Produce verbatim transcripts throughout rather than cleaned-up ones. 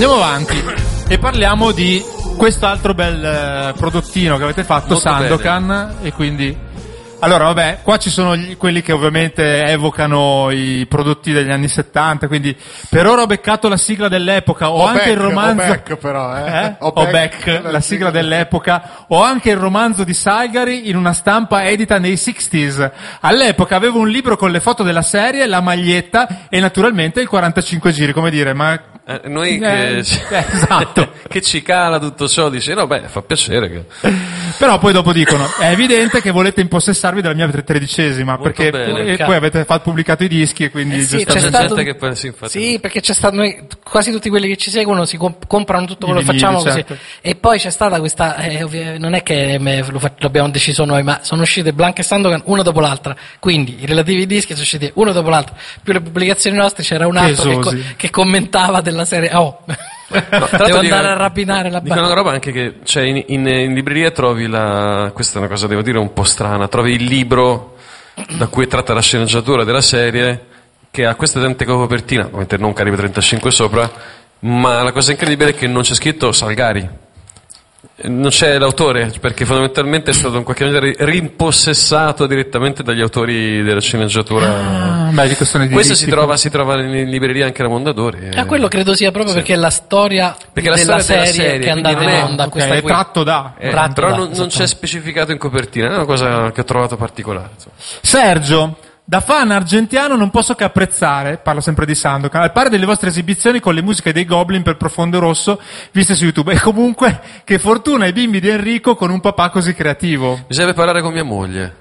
Andiamo avanti e parliamo di quest'altro bel eh, prodottino che avete fatto, molto Sandokan, bene. E quindi allora vabbè, qua ci sono gli, quelli che ovviamente evocano i prodotti degli anni settanta, quindi per ora ho beccato la sigla dell'epoca, ho o anche back, il romanzo o back però, eh? eh? Ho back, back la sigla dell'epoca, ho anche il romanzo di Salgari in una stampa edita nei sessanta. All'epoca avevo un libro con le foto della serie, la maglietta e naturalmente il quarantacinque giri, come dire, ma Eh, noi eh, che, eh, esatto. che ci cala tutto ciò, dice no beh fa piacere che... Però poi dopo dicono è evidente che volete impossessarvi della mia tredicesima, molto perché bene. E poi avete fatto pubblicato i dischi e quindi eh sì, c'è c'è stato... gente che poi sì, infatti... sì, perché c'è stato noi, quasi tutti quelli che ci seguono si comp- comprano tutto quello che vinili, facciamo certo. Così. E poi c'è stata questa eh, ovvi- non è che me, lo, fa- lo abbiamo deciso noi, ma sono uscite Blanca e Sandokan una dopo l'altra, quindi i relativi dischi sono usciti uno dopo l'altro, più le pubblicazioni nostre c'era un altro che, co- che commentava della serie oh no, devo andare dico, a rapinare la banca. Dico una roba anche che cioè in, in, in libreria trovi la, questa è una cosa devo dire un po' strana, trovi il libro da cui è tratta la sceneggiatura della serie che ha questa identica copertina, ovviamente non Caribe trentacinque sopra, ma la cosa incredibile è che non c'è scritto Salgari, non c'è l'autore, perché fondamentalmente è stato in qualche maniera rimpossessato direttamente dagli autori della sceneggiatura. Ah, beh, di questione di questo si trova, si trova in libreria anche la Mondadori. Ah, quello credo sia proprio sì. perché è la storia perché della, la storia serie, della serie che è andata in onda. Okay, questa è qui. tratto da. Eh, tratto però da, non, non c'è specificato in copertina, è una cosa che ho trovato particolare. Insomma. Sergio, da fan argentiano non posso che apprezzare, parlo sempre di Sandokan, al pari delle vostre esibizioni con le musiche dei Goblin per Profondo Rosso viste su YouTube. E comunque, che fortuna ai bimbi di Enrico con un papà così creativo. Bisogna parlare con mia moglie.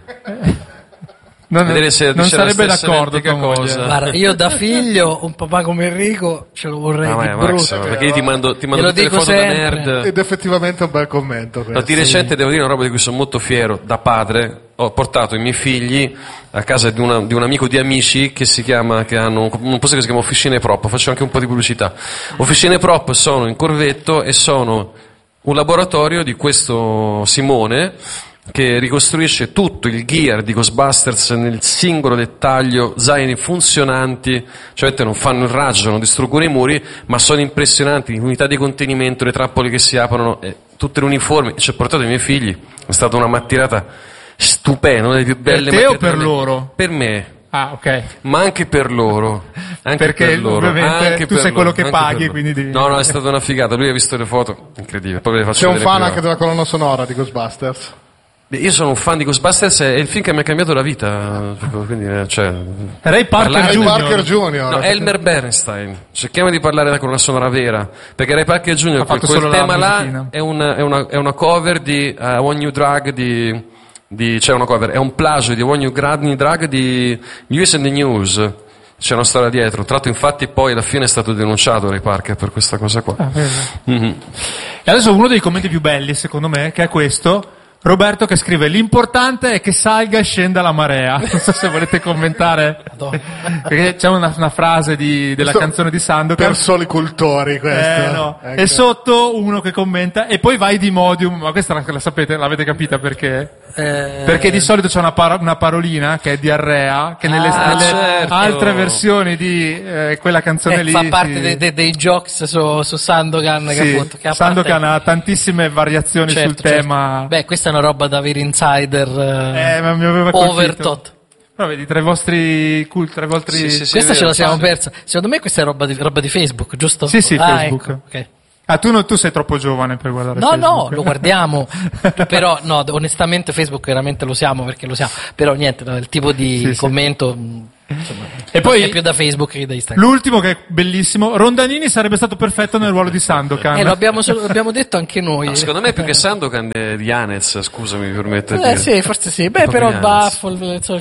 Non, Vedere se non sarebbe d'accordo con cosa. Guarda, io da figlio un papà come Enrico ce lo vorrei ah, di Max, brutto. perché io ti mando, ti mando tutte le foto sempre. da nerd. Ed effettivamente è un bel commento No, di recente devo dire una roba di cui sono molto fiero da padre. Ho portato i miei figli a casa di, una, di un amico di amici che si chiama, che hanno un, un posto che si chiama Officine Prop, faccio anche un po' di pubblicità. Officine Prop sono in Corvetto e sono un laboratorio di questo Simone che ricostruisce tutto il gear di Ghostbusters nel singolo dettaglio, zaini funzionanti, cioè non fanno il raggio, non distruggono i muri, ma sono impressionanti, l'unità di contenimento, le trappole che si aprono, eh, tutte le uniformi. Ci ho portato i miei figli, è stata una mattinata stupenda, una delle più belle. Per te o per loro? Per me. Ah, ok. Ma anche per loro. Anche perché per loro. ovviamente anche tu per sei quello loro, che paghi, quindi devi... No, no, è stata una figata. Lui ha visto le foto, incredibile. Poi ve le faccio C'è un vedere fan prima. anche della colonna sonora di Ghostbusters. Io sono un fan di Ghostbusters, è il film che mi ha cambiato la vita. Quindi, cioè, Ray Parker Ray Junior. Parker Junior. No, Elmer Bernstein. Cerchiamo di parlare della colonna sonora vera. Perché Ray Parker Junior, quel, quel tema là, è una, è, una, è una cover di uh, One New Drug di. Di, c'è una cover, è un plagio di One New Drug di U S and the News. C'è una storia dietro. Tra l'altro, infatti, poi alla fine è stato denunciato Ray Parker per questa cosa qua. Ah, mm-hmm. E adesso uno dei commenti più belli, secondo me, che è questo. Roberto che scrive: l'importante è che salga e scenda la marea. Non so se volete commentare, perché c'è una, una frase di, della questo canzone di Sandokan per soli cultori questo. Eh, no. Ecco. E sotto uno che commenta e poi vai di Modium, ma questa la, la sapete, l'avete capita perché? Eh... Perché di solito c'è una, para, una parolina che è diarrea, che nelle, ah, nelle certo. altre versioni di eh, quella canzone eh, lì fa parte si... dei, dei, dei jokes su, su Sandokan, sì, che appunto, che Sandokan parte... ha tantissime variazioni certo, sul certo. tema. Beh, questa è una roba da veri insider eh, Eh, ma mi aveva overtot. Però vedi, tra i vostri cult, tra i vostri... Sì, sì, sì, questa ce la siamo fan. persa. Secondo me questa è roba di, roba di Facebook, giusto? Sì, sì, ah, Facebook. Ecco, okay. Ah, tu, no, tu sei troppo giovane per guardare No, Facebook. no, lo guardiamo. Però, no, onestamente Facebook veramente lo siamo perché lo siamo. Però niente, il tipo di sì, commento... Insomma, e poi è più da Facebook che da Instagram. L'ultimo che è bellissimo, Rondanini sarebbe stato perfetto nel ruolo di Sandokan. Eh, lo abbiamo, lo abbiamo detto anche noi. No, secondo me più che Sandokan è di Yanez, scusami, mi permette di Eh dire. sì, forse sì. Beh, però Baffo, il, il,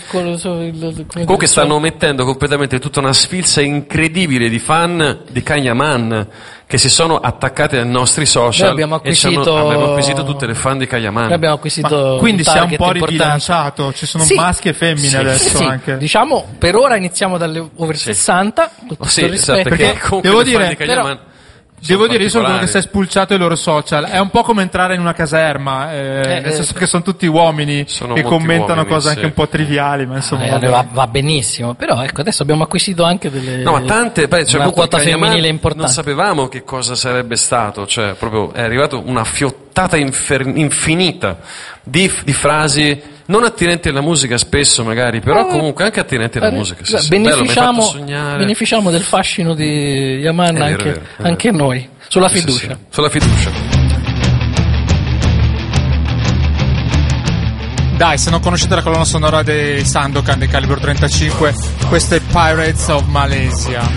il, comunque stanno mettendo completamente tutta una sfilza incredibile di fan di Kayaman che si sono attaccati ai nostri social. Noi abbiamo acquisito, e ci hanno, abbiamo acquisito tutte le fan di Kayaman. Noi abbiamo acquisito ma quindi un si è un po' importante. ribilanciato, ci sono sì. maschi e femmine sì, adesso sì. anche. Diciamo, per ora iniziamo dalle over sì. sessanta, tutto sì, il rispetto. esatto, perché comunque devo le fan dire, di Kayaman, però, Devo dire, io sono quello che si è spulciato i loro social. È un po' come entrare in una caserma, eh, Eh, nel senso eh. che sono tutti uomini Sono che molti commentano uomini, cose sì. anche un po' triviali, ma insomma. Eh, vabbè. va, va benissimo, però ecco, adesso abbiamo acquisito anche delle No, ma tante, beh, cioè, una comunque quota Kanye femminile Man importante. non sapevamo che cosa sarebbe stato, cioè proprio è arrivato una fiottata infer- infinita di, di frasi non attinenti alla musica spesso magari, però Eh, comunque anche attinenti alla eh, musica. Sì, beh, sì, bello, mi hai beneficiamo, fatto sognare. beneficiamo del fascino di Yaman È vero, anche, è vero, è anche vero. noi, sulla Sì, fiducia. sì, sulla fiducia. Dai, se non conoscete la colonna sonora dei Sandokan, dei Calibro trentacinque, questo è Pirates of Malaysia.